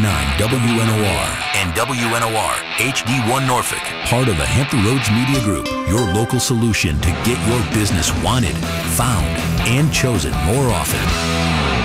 WNOR and WNOR HD1 Norfolk. Part of the Hampton Roads Media Group, your local solution to get your business wanted, found, and chosen more often.